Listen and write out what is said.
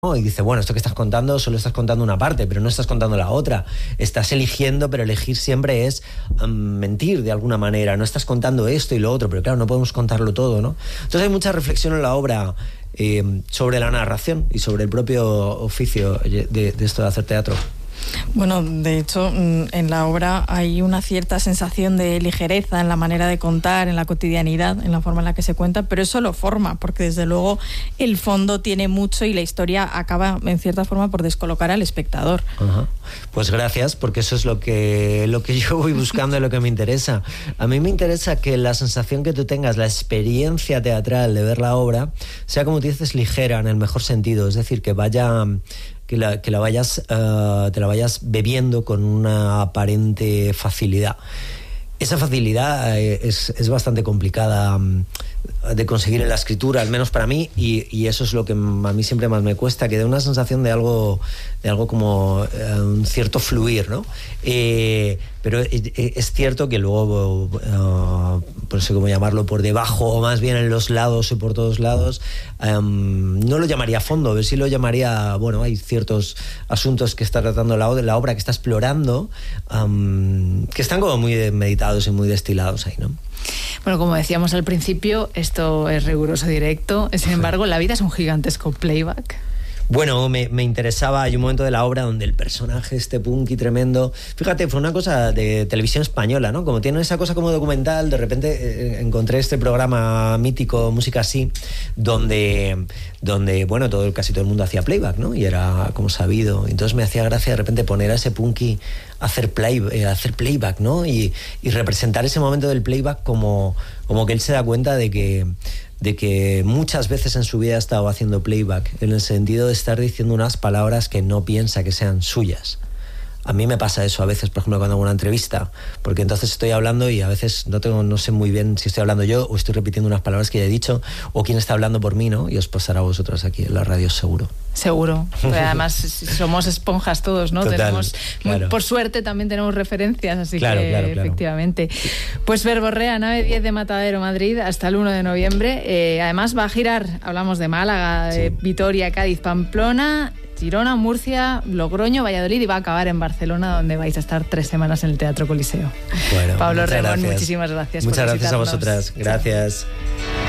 ¿no? Y dice, bueno, esto que estás contando, solo estás contando una parte, pero no estás contando la otra. Estás eligiendo, pero elegir siempre es mentir de alguna manera. No estás contando esto y lo otro, pero claro, no podemos contarlo todo, ¿no? Entonces hay mucha reflexión en la obra sobre la narración y sobre el propio oficio de esto de hacer teatro. Bueno, de hecho, en la obra hay una cierta sensación de ligereza en la manera de contar, en la cotidianidad, en la forma en la que se cuenta, pero es solo forma, porque desde luego el fondo tiene mucho y la historia acaba, en cierta forma, por descolocar al espectador. Ajá. Pues gracias, porque eso es lo que yo voy buscando y lo que me interesa. A mí me interesa que la sensación que tú tengas, la experiencia teatral de ver la obra, sea, como tú dices, ligera en el mejor sentido, es decir, que vaya... que te la vayas bebiendo con una aparente facilidad. Esa facilidad es bastante complicada de conseguir en la escritura, al menos para mí, y eso es lo que a mí siempre más me cuesta, que dé una sensación de algo como un cierto fluir, ¿no? Pero es cierto que luego, no sé cómo llamarlo, por debajo o más bien en los lados y por todos lados, no lo llamaría fondo, a ver si lo llamaría, bueno, hay ciertos asuntos que está tratando la obra, que está explorando, que están como muy meditados y muy destilados ahí, ¿no? Bueno, como decíamos al principio, esto es riguroso directo, sin embargo, la vida es un gigantesco playback. Bueno, me interesaba, hay un momento de la obra donde el personaje, este punky tremendo, fíjate, fue una cosa de televisión española, ¿no? Como tiene esa cosa como documental, de repente encontré este programa mítico, Música Así, donde bueno, casi todo el mundo hacía playback, ¿no? Y era como sabido. Entonces me hacía gracia de repente poner a ese punky a hacer playback, ¿no? Y representar ese momento del playback como que él se da cuenta de que muchas veces en su vida ha estado haciendo playback, en el sentido de estar diciendo unas palabras que no piensa que sean suyas. A mí me pasa eso a veces, por ejemplo, cuando hago una entrevista, porque entonces estoy hablando y a veces no sé muy bien si estoy hablando yo o estoy repitiendo unas palabras que ya he dicho, o quién está hablando por mí, ¿no? Y os pasará a vosotros aquí en la radio, seguro. Seguro. Pero además somos esponjas todos, ¿no? Total, claro. Por suerte también tenemos referencias, así claro, que claro. efectivamente. Pues Verborrea, nave 10 de Matadero, Madrid, hasta el 1 de noviembre. Además va a girar, hablamos de Málaga, sí. Vitoria, Cádiz, Pamplona, Girona, Murcia, Logroño, Valladolid, y va a acabar en Barcelona, donde vais a estar 3 semanas en el Teatro Coliseo. Bueno, Pablo Remón, gracias. muchísimas gracias. Muchas por gracias a visitarnos. vosotras. Gracias.